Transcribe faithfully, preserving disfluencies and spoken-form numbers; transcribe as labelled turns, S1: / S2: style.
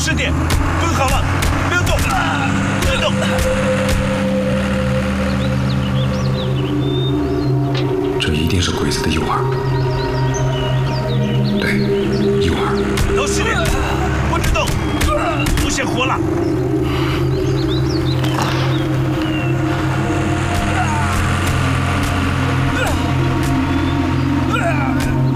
S1: 师弟，蹲好了，不要动，不要动。
S2: 这一定是鬼子的诱饵。对，诱饵。
S1: 老师弟，不准动，不想活了。